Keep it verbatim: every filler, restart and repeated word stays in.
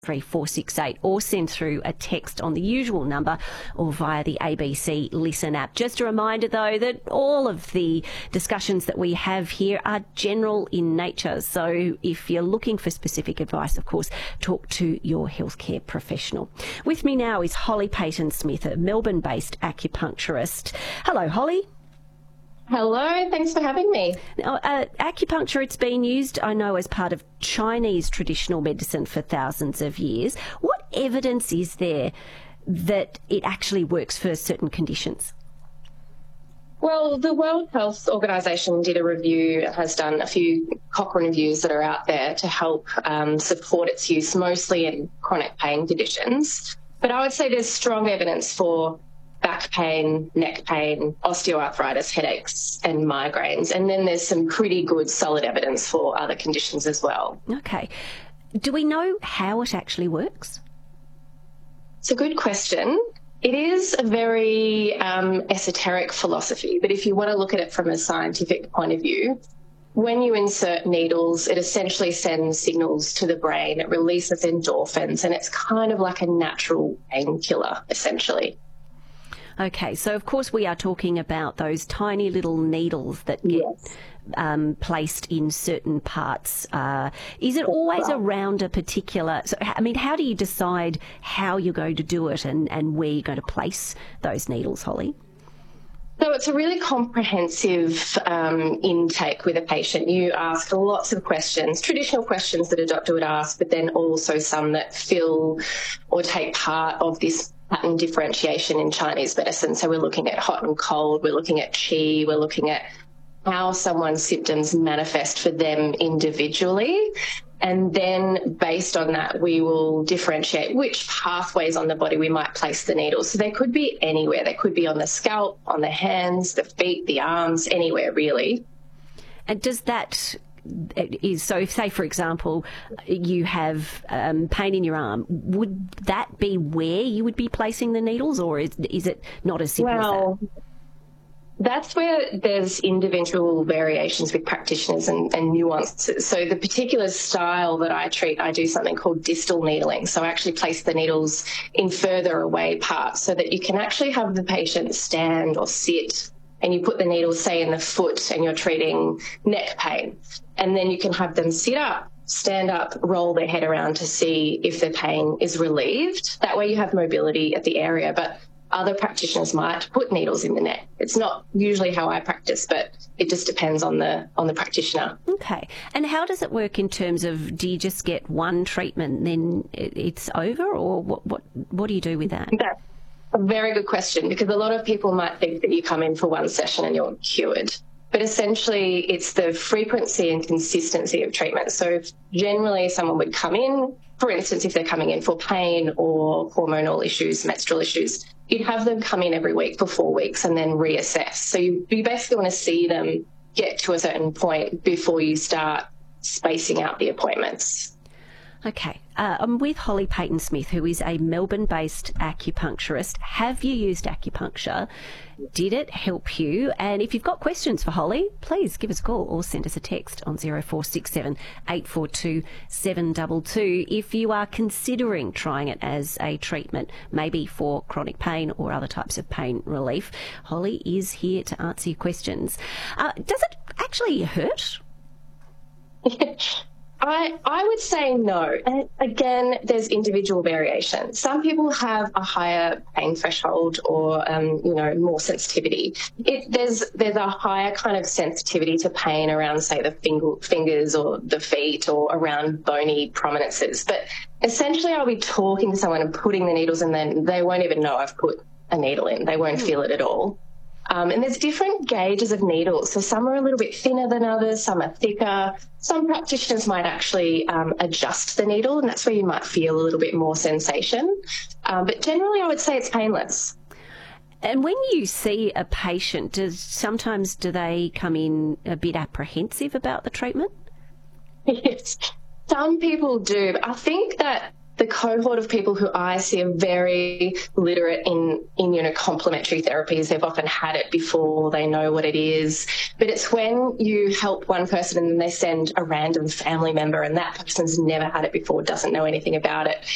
three four six eight, or send through a text on the usual number or via the A B C Listen app. Just a reminder, though, that all of the discussions that we have here are general in nature. So if you're looking for specific advice, of course, talk to your healthcare professional. With me now is Holly Payton-Smith, a Melbourne-based acupuncturist. Hello, Holly. Hello, thanks for having me. Now, uh, acupuncture, it's been used, I know, as part of Chinese traditional medicine for thousands of years. What evidence is there that it actually works for certain conditions? Well, the World Health Organization did a review, has done a few Cochrane reviews that are out there to help um, support its use, mostly in chronic pain conditions. But I would say there's strong evidence for back pain, neck pain, osteoarthritis, headaches and migraines. And then there's some pretty good solid evidence for other conditions as well. Okay. Do we know how it actually works? It's a good question. It is a very um, esoteric philosophy, but if you want to look at it from a scientific point of view, when you insert needles, it essentially sends signals to the brain. It releases endorphins, and it's kind of like a natural painkiller, essentially. Okay, so of course we are talking about those tiny little needles that get Yes. um, placed in certain parts. Uh, is it always right. around a particular... So, I mean, how do you decide how you're going to do it and, and where you're going to place those needles, Holly? So it's a really comprehensive um, intake with a patient. You ask lots of questions, traditional questions that a doctor would ask, but then also some that fill or take part of this pattern differentiation in Chinese medicine. So we're looking at hot and cold, we're looking at qi, we're looking at how someone's symptoms manifest for them individually. And then based on that, we will differentiate which pathways on the body we might place the needles. So they could be anywhere. They could be on the scalp, on the hands, the feet, the arms, anywhere really. And does that... Is, so if, say, for example, you have um, pain in your arm, would that be where you would be placing the needles, or is, is it not as simple well, as that? That's where there's individual variations with practitioners and, and nuances. So the particular style that I treat, I do something called distal needling. So I actually place the needles in further away parts so that you can actually have the patient stand or sit, and you put the needles, say, in the foot, and you're treating neck pain. And then you can have them sit up, stand up, roll their head around to see if their pain is relieved. That way you have mobility at the area. But other practitioners might put needles in the neck. It's not usually how I practice, but it just depends on the on the practitioner. Okay. And how does it work in terms of, do you just get one treatment and then it's over, or what, what, what do you do with that? That's a very good question, because a lot of people might think that you come in for one session and you're cured. But essentially, it's the frequency and consistency of treatment. So generally, someone would come in, for instance, if they're coming in for pain or hormonal issues, menstrual issues, you'd have them come in every week for four weeks and then reassess. So you, you basically want to see them get to a certain point before you start spacing out the appointments. Okay. Uh, I'm with Holly Payton-Smith, who is a Melbourne-based acupuncturist. Have you used acupuncture? Did it help you? And if you've got questions for Holly, please give us a call or send us a text on zero four six seven, eight four two, seven two two if you are considering trying it as a treatment, maybe for chronic pain or other types of pain relief. Holly is here to answer your questions. Uh, does it actually hurt? I, I would say no. And again, there's individual variation. Some people have a higher pain threshold or, um, you know, more sensitivity. It, there's there's a higher kind of sensitivity to pain around, say, the finger, fingers or the feet or around bony prominences. But essentially, I'll be talking to someone and putting the needles in, then they won't even know I've put a needle in. They won't mm. feel it at all. Um, and there's different gauges of needles. So some are a little bit thinner than others, some are thicker. Some practitioners might actually um, adjust the needle, and that's where you might feel a little bit more sensation. Um, but generally, I would say it's painless. And when you see a patient, does sometimes do they come in a bit apprehensive about the treatment? Yes, some people do. But I think that the cohort of people who I see are very literate in immunocomplementary therapies. They've often had it before, they know what it is. But it's when you help one person and then they send a random family member and that person's never had it before, doesn't know anything about it.